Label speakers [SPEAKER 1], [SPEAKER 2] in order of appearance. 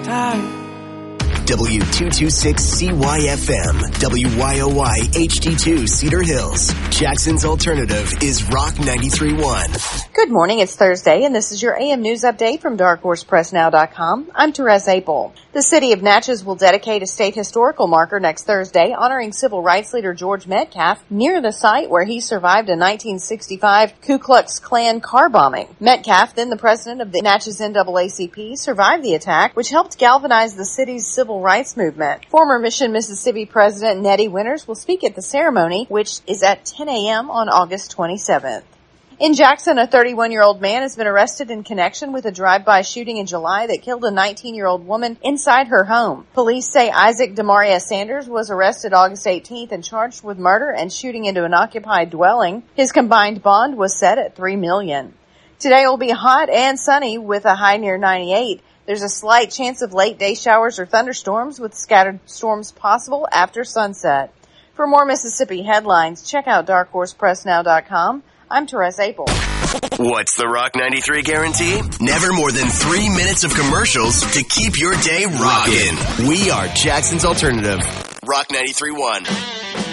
[SPEAKER 1] time.
[SPEAKER 2] W226CYFM, WYOY HD2 Cedar Hills. Jackson's alternative is Rock 93.1.
[SPEAKER 3] Good morning, it's Thursday, and this is your AM News Update from DarkHorsePressNow.com. I'm Therese Apel. The city of Natchez will dedicate a state historical marker next Thursday, honoring civil rights leader George Metcalf near the site where he survived a 1965 Ku Klux Klan car bombing. Metcalf, then the president of the Natchez NAACP, survived the attack, which helped galvanize the city's civil rights movement. Former Mission Mississippi President Nettie Winters will speak at the ceremony, which is at 10 a.m. on August 27th. In Jackson, a 31-year-old man has been arrested in connection with a drive-by shooting in July that killed a 19-year-old woman inside her home. Police say Isaac Demaria Sanders was arrested August 18th and charged with murder and shooting into an occupied dwelling. His combined bond was set at $3 million. Today will be hot and sunny with a high near 98. There's a slight chance of late day showers or thunderstorms with scattered storms possible after sunset. For more Mississippi headlines, check out DarkHorsePressNow.com. I'm Therese Apel.
[SPEAKER 2] What's the Rock 93 guarantee? Never more than 3 minutes of commercials to keep your day rocking. We are Jackson's alternative. Rock 93.1.